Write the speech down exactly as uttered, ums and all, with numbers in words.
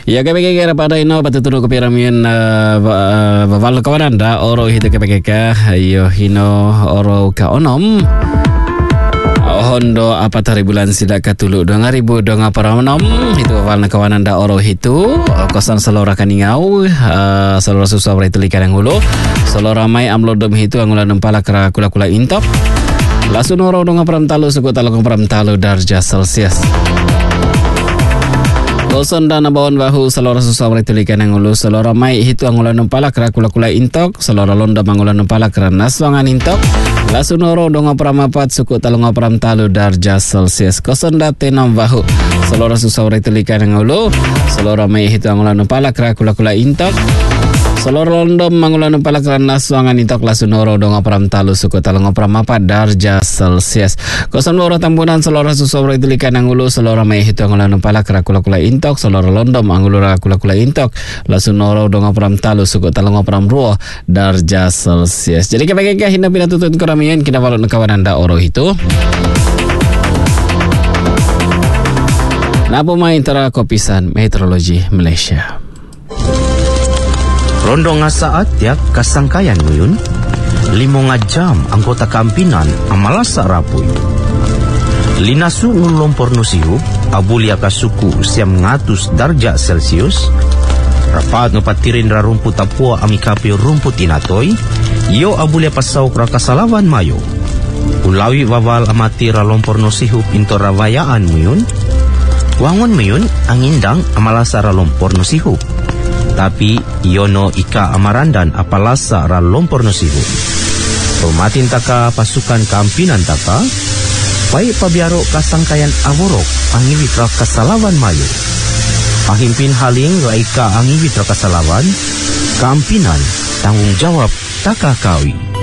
Ya kepekeka pada ino patuturo ke piramian baval kawanan da oro hita kepekeka yo hino oro ka onom Hondo apa tari bulan sidak katulu dua ribu dua para menom itu baval kawanan da oro hitu kosan selora kaningau selora susah itu likan yang hulu selora mai amlodom hitu angulan nempala kera kula kula intop lasun oro donga pram talu suku talong pram talu darjah Celsius. Koson dana bawon bahu selora susah beritulikan yang ulu selora mai hitu angulan nempala kera kula kula intok selora londa mangulan nempala kera naswangan intok lasun oro donga pramapat suku talong pram talu darjah Celsius. Koson date nam bahu selora susah beritulikan yang ulu selora mai hitu angulan nempala kera kula kula intok selora londa mangulan nempala kera naswangan intok lasun oro donga pram talu suku talong pramapat darjah Celsius. Koson oro tambunan selora susah beritulikan yang ulu selora mai hitu angulan nempala kera kula kula intok selora londom anggulura kula kula intok lasun oro donga pram talu suku talong pram ruo darjah Celsius. Jadi kepekeka hina pina tutun keramian kina balon kawanan da oro itu napo main tera kopisan meteorologi Malaysia rondo nga saat ya kasangkayan nguyun limo nga jam anggota kampinan amalasa rapuy linasu ngulumpor nusihu abulia kasuku siam ngatus darjah Celsius rapat ngapatirin ra rumput tapua amikapi rumput inatoy yo abulia pasaw ra kasalawan mayo ulawi wawal amati ra lompor nusihu pinto rawayaan muyun wangon muyun ang indang amalasa ra lompor nusihu tapi yono ika amarandan apalasa ra lompor nusihu rumatin taka pasukan kampinan taka pai pabiaro kasangkayan aworok angiwit ra kasalawan mayo pahimpin haling raika angiwit ra kasalawan kampinan tanggung jawab taka kawi.